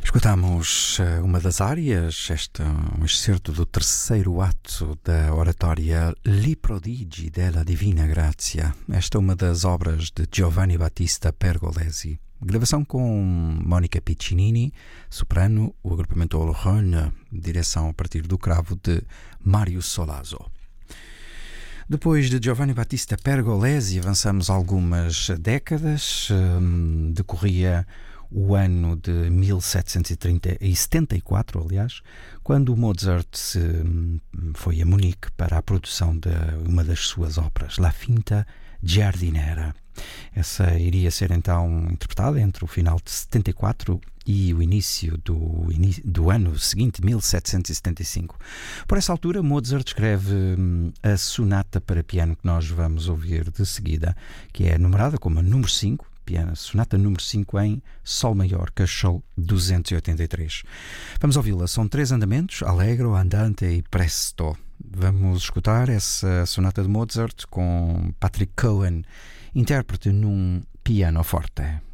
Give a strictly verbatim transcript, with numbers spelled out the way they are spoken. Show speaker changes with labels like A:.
A: Escutamos eh, uma das áreas, este um excerto do terceiro ato da oratória Li Prodigi della Divina Grazia. Esta é uma das obras de Giovanni Battista Pergolesi. Gravação com Mónica Piccinini, soprano, o agrupamento Olorone, direção a partir do cravo de Mário Solaso. Depois de Giovanni Battista Pergolesi, avançamos algumas décadas. Hum, decorria o ano de mil setecentos e setenta e quatro, aliás, quando Mozart se, foi a Munique para a produção de uma das suas óperas, La Finta Giardiniera. Essa iria ser então interpretada entre o final de setenta e quatro e o início do, do ano seguinte, mil setecentos e setenta e cinco. Por essa altura, Mozart escreve a sonata para piano que nós vamos ouvir de seguida, que é numerada como a número cinco, piano, sonata número cinco em Sol maior, Cachot duzentos e oitenta e três. Vamos ouvi-la. São três andamentos, Allegro, Andante e Presto. Vamos escutar essa sonata de Mozart com Patrick Cohen, intérprete num pianoforte.